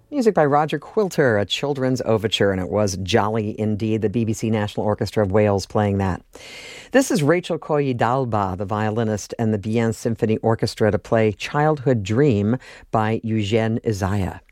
Music by Roger Quilter, a children's overture, and it was jolly indeed. The BBC National Orchestra of Wales playing that. This is Rachel Koyi-Dalba, the violinist, and the Bien Symphony Orchestra to play Childhood Dream by Eugene Isaiah.